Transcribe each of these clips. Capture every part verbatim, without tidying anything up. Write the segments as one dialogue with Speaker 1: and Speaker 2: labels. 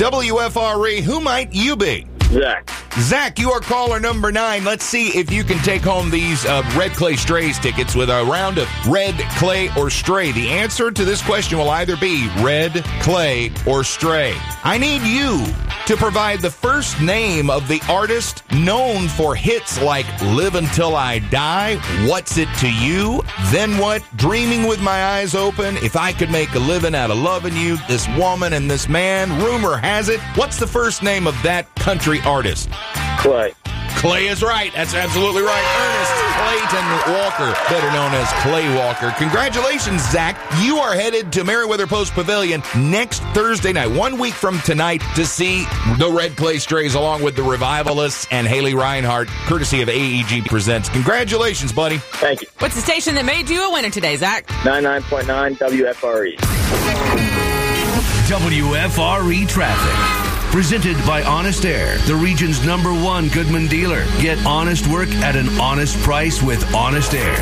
Speaker 1: W F R E, who might you be?
Speaker 2: Zach.
Speaker 1: Zach, you are caller number nine. Let's see if you can take home these uh, Red Clay Strays tickets with a round of Red, Clay, or Stray. The answer to this question will either be Red, Clay, or Stray. I need you to provide the first name of the artist known for hits like Live Until I Die, What's It to You, Then What, Dreaming with My Eyes Open, If I Could Make a Living Out of Loving You, This Woman and This Man, Rumor Has It. What's the first name of that country artist?
Speaker 2: Clay.
Speaker 1: Clay is right. That's absolutely right. Ernest Clayton Walker, better known as Clay Walker. Congratulations, Zach. You are headed to Meriwether Post Pavilion next Thursday night, one week from tonight, to see the Red Clay Strays along with the Revivalists and Haley Reinhart, courtesy of A E G Presents. Congratulations, buddy.
Speaker 2: Thank you.
Speaker 3: What's the station that made you a winner today, Zach?
Speaker 2: ninety-nine point nine W F R E.
Speaker 4: W F R E Traffic. Presented by Honest Air, the region's number one Goodman dealer. Get honest work at an honest price with Honest Air.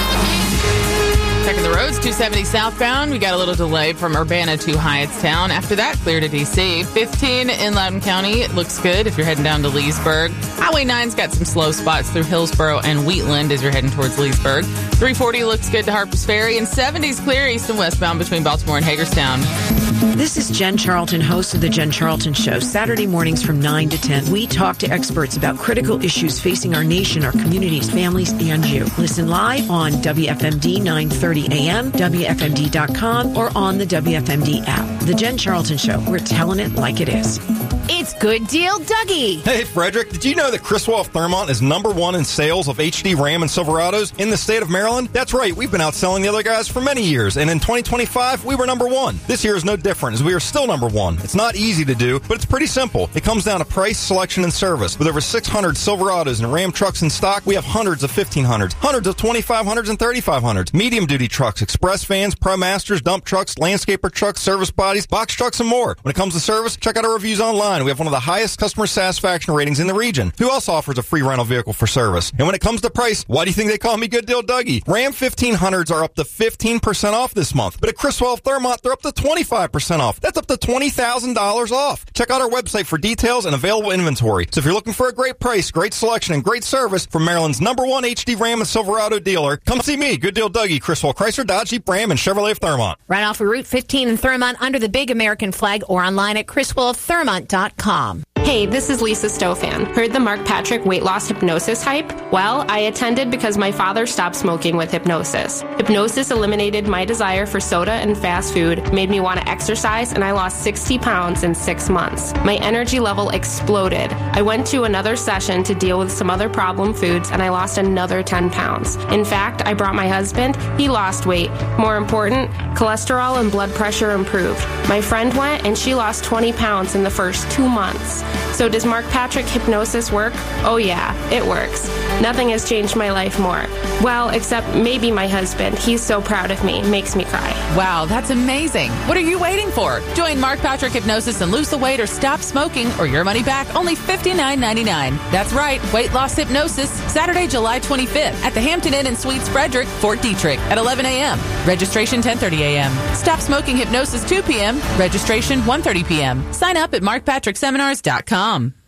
Speaker 3: Checking the roads, two seventy southbound. We got a little delay from Urbana to Hyattstown. After that, clear to D C. fifteen in Loudoun County. It looks good if you're heading down to Leesburg. Highway nine's got some slow spots through Hillsboro and Wheatland as you're heading towards Leesburg. three forty looks good to Harpers Ferry. And seventy's clear east and westbound between Baltimore and Hagerstown.
Speaker 5: This is Jen Charlton, host of The Jen Charlton Show. Saturday mornings from nine to ten, we talk to experts about critical issues facing our nation, our communities, families, and you. Listen live on W F M D nine thirty A M, W F M D dot com, or on the W F M D app. The Jen Charlton Show. We're telling it like it is.
Speaker 6: It's Good Deal Dougie.
Speaker 7: Hey, Frederick, did you know that Criswell Thermont is number one in sales of H D Ram and Silverados in the state of Maryland? That's right. We've been outselling the other guys for many years, and in twenty twenty-five, we were number one. This year is no different, as we are still number one. It's not easy to do, but it's pretty simple. It comes down to price, selection, and service. With over six hundred Silverados and Ram trucks in stock, we have hundreds of fifteen hundreds, hundreds of twenty-five hundreds and thirty-five hundreds, medium-duty trucks, express vans, ProMasters, dump trucks, landscaper trucks, service bodies, box trucks, and more. When it comes to service, check out our reviews online. We have one of the highest customer satisfaction ratings in the region. Who else offers a free rental vehicle for service? And when it comes to price, why do you think they call me Good Deal Dougie? Ram fifteen hundreds are up to fifteen percent off this month, but at Criswell Thermont, they're up to twenty-five percent off. That's up to twenty thousand dollars off. Check out our website for details and available inventory. So if you're looking for a great price, great selection, and great service from Maryland's number one H D Ram and Silverado dealer, come see me, Good Deal Dougie, Criswell Chrysler, Dodge, Jeep, Ram, and Chevrolet of Thermont.
Speaker 6: Right off of Route fifteen in Thermont under the big American flag or online at criswell of thermont dot com.
Speaker 8: Hey, this is Lisa Stofan. Heard the Mark Patrick weight loss hypnosis hype? Well, I attended because my father stopped smoking with hypnosis. Hypnosis eliminated my desire for soda and fast food, made me want to exercise, and I lost sixty pounds in six months. My energy level exploded. I went to another session to deal with some other problem foods, and I lost another ten pounds. In fact, I brought my husband. He lost weight. More important, cholesterol and blood pressure improved. My friend went, and she lost twenty pounds in the first two months. So does Mark Patrick hypnosis work? Oh yeah, it works. Nothing has changed my life more. Well, except maybe my husband. He's so proud of me. Makes me cry.
Speaker 3: Wow, that's amazing. What are you waiting for? Join Mark Patrick Hypnosis and lose the weight or stop smoking or your money back, only fifty-nine ninety-nine. That's right, weight loss hypnosis, Saturday, July twenty-fifth at the Hampton Inn and Suites Frederick, Fort Detrick at eleven a.m. Registration ten thirty a.m. Stop smoking hypnosis two p.m. Registration one thirty p.m. Sign up at mark patrick seminars dot com.